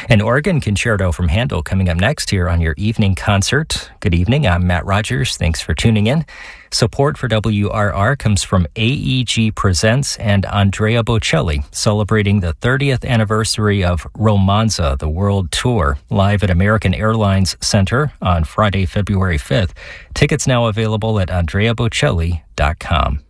An organ concerto from Handel coming up next here on your evening concert. Good evening, I'm Matt Rogers. Thanks for tuning in. Support for WRR comes from AEG Presents and Andrea Bocelli, celebrating the 30th anniversary of Romanza, the World Tour, live at American Airlines Center on Friday, February 5th. Tickets now available at andreabocelli.com.